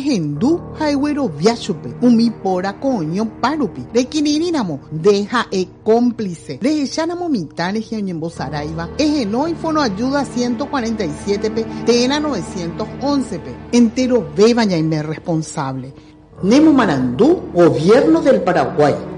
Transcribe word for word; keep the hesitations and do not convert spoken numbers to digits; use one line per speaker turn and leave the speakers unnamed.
ehendu haiguero viachupe, umi pora coño parupi, de quininamo, deja e cómplice, de echanamo mitane geoñembo saraiva, ejeno y fono ayuda ciento cuarenta y siete pe, tena novecientos once pe, entero beban ya y me responsable. Nemo Marandú, Gobierno del Paraguay.